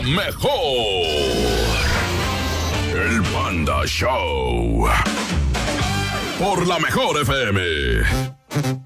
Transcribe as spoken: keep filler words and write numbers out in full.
mejor. El Panda Show. Por la Mejor F M.